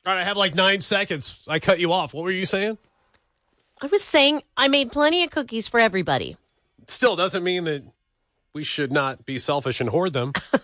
All right, I have like 9 seconds. I cut you off. What were you saying? I was saying I made plenty of cookies for everybody. Still doesn't mean that we should not be selfish and hoard them.